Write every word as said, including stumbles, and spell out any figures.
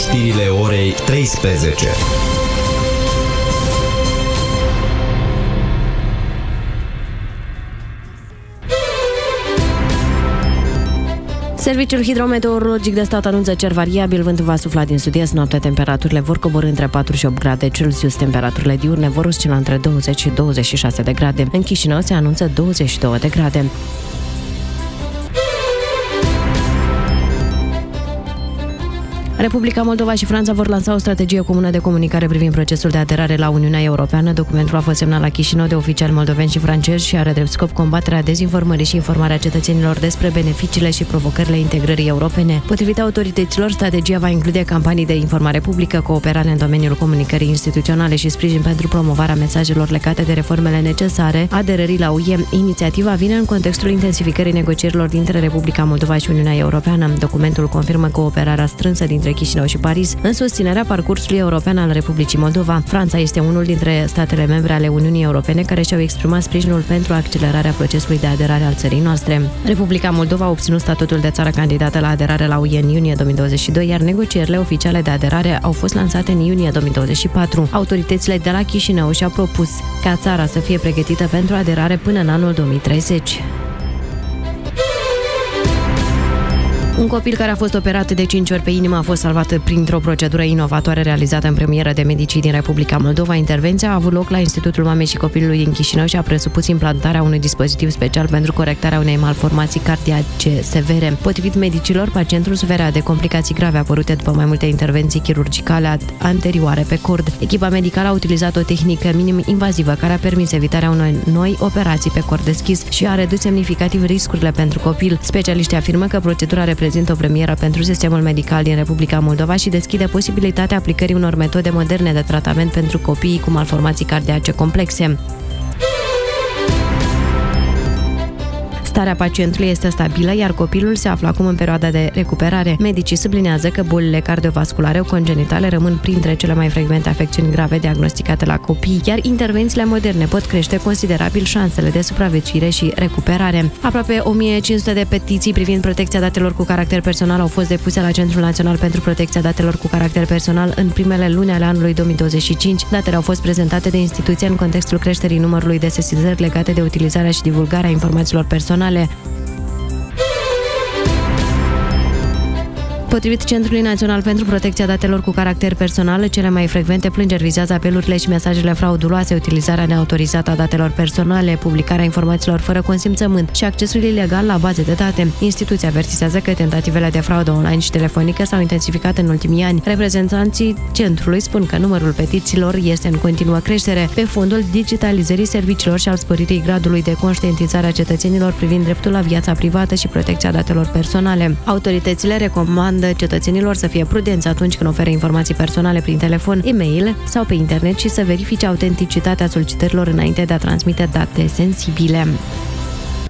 știrile orei treisprezece. Serviciul hidrometeorologic de stat anunță cer variabil, vântul va sufla din sud-est, noaptea temperaturile vor coborî între patru și opt grade Celsius, temperaturile diurne vor oscila între douăzeci și douăzeci și șase de grade. În Chișinău se anunță douăzeci și două de grade. Republica Moldova și Franța vor lansa o strategie comună de comunicare privind procesul de aderare la Uniunea Europeană. Documentul a fost semnat la Chișinău de oficiali moldoveni și francezi și are drept scop combaterea dezinformării și informarea cetățenilor despre beneficiile și provocările integrării europene. Potrivit autorităților, strategia va include campanii de informare publică, cooperare în domeniul comunicării instituționale și sprijin pentru promovarea mesajelor legate de reformele necesare aderării la U E. Inițiativa vine în contextul intensificării negocierilor dintre Republica Moldova și Uniunea Europeană. Documentul confirmă cooperarea strânsă dintre Chișinău și Paris în susținerea parcursului european al Republicii Moldova. Franța este unul dintre statele membre ale Uniunii Europene care și-au exprimat sprijinul pentru accelerarea procesului de aderare al țării noastre. Republica Moldova a obținut statutul de țară candidată la aderare la U E în iunie două mii douăzeci și doi, iar negocierile oficiale de aderare au fost lansate în iunie două mii douăzeci și patru. Autoritățile de la Chișinău și-au propus ca țara să fie pregătită pentru aderare până în anul două mii treizeci. Un copil care a fost operat de cinci ori pe inimă a fost salvat printr-o procedură inovatoare realizată în premieră de medicii din Republica Moldova. Intervenția a avut loc la Institutul Mamei și Copilului din Chișinău și a presupus implantarea unui dispozitiv special pentru corectarea unei malformații cardiace severe. Potrivit medicilor, pacientul suferea de complicații grave apărute după mai multe intervenții chirurgicale anterioare pe cord. Echipa medicală a utilizat o tehnică minim invazivă care a permis evitarea unei noi operații pe cord deschis și a redus semnificativ riscurile pentru copil. Specialiștii afirmă că procedura reprezintă o premieră pentru sistemul medical din Republica Moldova și deschide posibilitatea aplicării unor metode moderne de tratament pentru copiii cu malformații cardiace complexe. Starea pacientului este stabilă, iar copilul se află acum în perioada de recuperare. Medicii sublinează că bolile cardiovasculare congenitale rămân printre cele mai frecvente afecțiuni grave diagnosticate la copii, iar intervențiile moderne pot crește considerabil șansele de supraviețuire și recuperare. Aproape o mie cinci sute de petiții privind protecția datelor cu caracter personal au fost depuse la Centrul Național pentru Protecția Datelor cu Caracter Personal în primele luni ale anului două mii douăzeci și cinci. Datele au fost prezentate de instituție în contextul creșterii numărului de sesizări legate de utilizarea și divulgarea informațiilor personale. Potrivit Centrului Național pentru Protecția Datelor cu Caracter Personal, cele mai frecvente plângeri vizează apelurile și mesajele frauduloase, utilizarea neautorizată a datelor personale, publicarea informațiilor fără consimțământ și accesul ilegal la baze de date. Instituția avertizează că tentativele de fraudă online și telefonică s-au intensificat în ultimii ani. Reprezentanții centrului spun că numărul petițiilor este în continuă creștere pe fondul digitalizării serviciilor și al sporirii gradului de conștientizare a cetățenilor privind dreptul la viața privată și protecția datelor personale. Autoritățile recomandă cetățenilor să fie prudenți atunci când oferă informații personale prin telefon, e-mail sau pe internet și să verifice autenticitatea solicitărilor înainte de a transmite date sensibile.